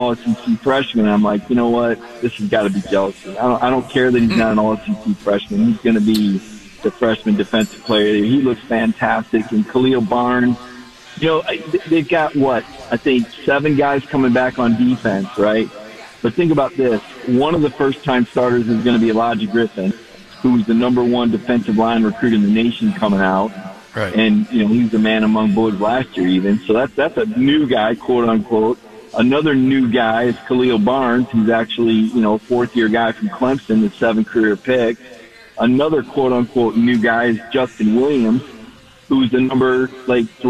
all-SEC freshman. I'm like, you know what? This has got to be jealousy. I don't care that he's not an all-SEC freshman. He's going to be the freshman defensive player. He looks fantastic. And Khalil Barnes, they've got I think 7 guys coming back on defense, right? But think about this. One of the first-time starters is going to be Elijah Griffin, who was the number 1 defensive line recruit in the nation coming out. Right. And, he was the man among boys last year even. So that's a new guy, quote-unquote. Another new guy is Khalil Barnes, who's actually, a 4th-year guy from Clemson with 7 career picks. Another quote-unquote new guy is Justin Williams, who's the number 1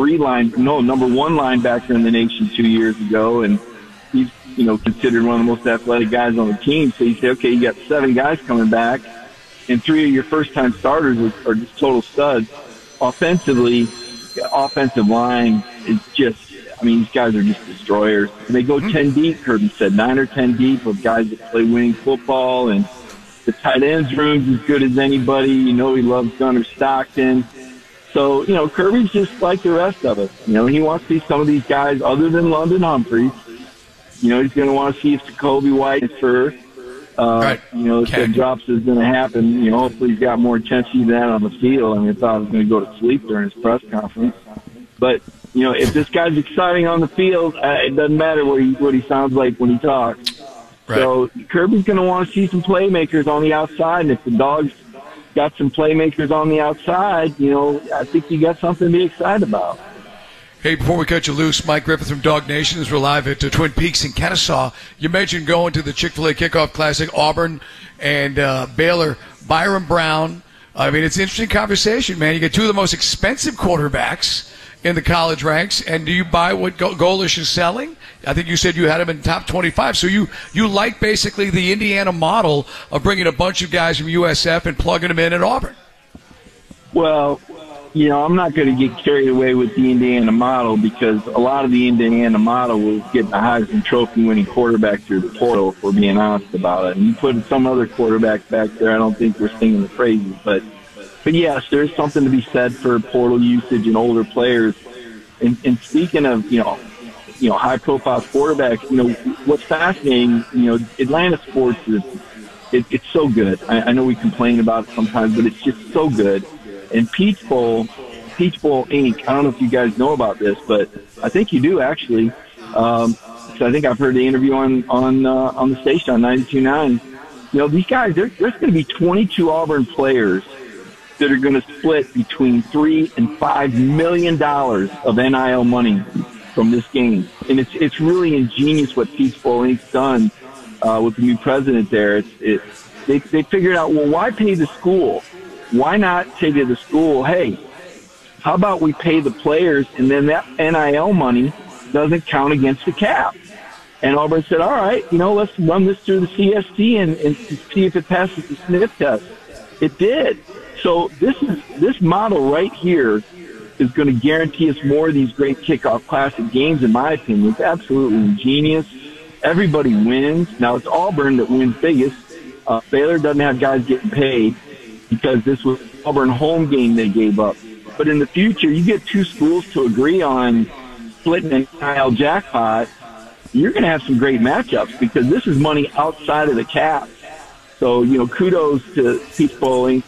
linebacker in the nation 2 years ago. And he's, considered one of the most athletic guys on the team. So you say, okay, you got 7 guys coming back, and 3 of your first-time starters are just total studs. Offensively, offensive line is just, these guys are just destroyers. And they go 10 deep, Kirby said, 9 or 10 deep of guys that play winning football. And the tight ends room's as good as anybody. He loves Gunnar Stockton. So, Kirby's just like the rest of us. He wants to see some of these guys other than London Humphreys. He's going to want to see if Jacoby White is for, if drops is going to happen. Hopefully he's got more intensity than that on the field. I thought he was going to go to sleep during his press conference. But, if this guy's exciting on the field, it doesn't matter what he sounds like when he talks. Right. So Kirby's going to want to see some playmakers on the outside, and if the Dogs got some playmakers on the outside, I think you got something to be excited about. Hey, before we cut you loose, Mike Griffith from Dog Nation, as we're live at Twin Peaks in Kennesaw. You mentioned going to the Chick-fil-A Kickoff Classic, Auburn and Baylor. Byron Brown. It's an interesting conversation, man. You get 2 of the most expensive quarterbacks in the college ranks, and do you buy what Golish is selling? I think you said you had him in top 25. So you like basically the Indiana model of bringing a bunch of guys from USF and plugging them in at Auburn. Well, I'm not going to get carried away with the Indiana model, because a lot of the Indiana model was getting a Heisman Trophy winning quarterback through the portal, if we're being honest about it. And you put some other quarterbacks back there, I don't think we're singing the praises. But yes, there's something to be said for portal usage and older players. And speaking of, high-profile quarterbacks, what's fascinating, Atlanta sports it's so good. I know we complain about it sometimes, but it's just so good. And Peach Bowl Inc., I don't know if you guys know about this, but I think you do actually. So I think I've heard the interview on the station on 92.9. These guys, there's going to be 22 Auburn players that are going to split between $3 and $5 million of NIL money from this game. And it's really ingenious what Peach Bowl Inc.'s done with the new president there. They figured out, well, why pay the school? Why not say to the school, hey, how about we pay the players, and then that NIL money doesn't count against the cap? And Auburn said, all right, let's run this through the CST and see if it passes the sniff test. It did. So this model right here is going to guarantee us more of these great kickoff classic games, in my opinion. It's absolutely ingenious. Everybody wins. Now, it's Auburn that wins biggest. Baylor doesn't have guys getting paid, because this was Auburn home game they gave up. But in the future, you get 2 schools to agree on splitting an NIL jackpot, you're going to have some great matchups, because this is money outside of the cap. So, kudos to Peach Bowl Inc.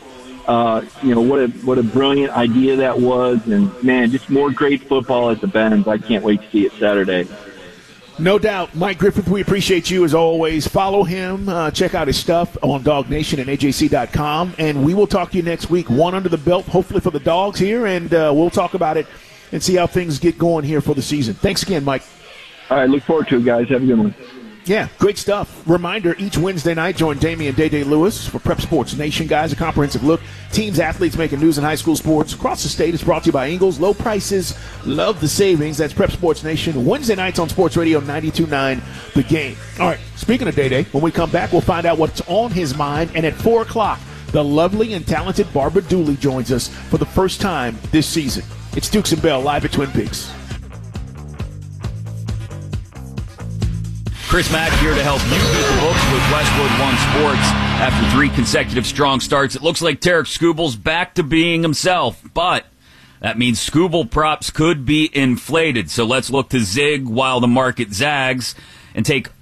What a brilliant idea that was. And, man, just more great football at the Benz. I can't wait to see it Saturday. No doubt. Mike Griffith, we appreciate you as always. Follow him. Check out his stuff on Dog Nation and AJC.com. And we will talk to you next week. 1 under the belt, hopefully for the Dogs here. And we'll talk about it and see how things get going here for the season. Thanks again, Mike. All right. Look forward to it, guys. Have a good one. Yeah, great stuff. Reminder, each Wednesday night, join Damian Day Lewis for Prep Sports Nation, guys. A comprehensive look. Teams, athletes making news in high school sports across the state. It's brought to you by Ingles. Low prices, love the savings. That's Prep Sports Nation. Wednesday nights on Sports Radio 92.9 The Game. All right, speaking of Day, when we come back, we'll find out what's on his mind. And at 4 o'clock, the lovely and talented Barbara Dooley joins us for the first time this season. It's Dukes and Bell live at Twin Peaks. Chris Mack here to help you beat the books with Westwood One Sports. After 3 consecutive strong starts, it looks like Tarek Skubal's back to being himself, but that means Skubal props could be inflated. So let's look to zig while the market zags. and take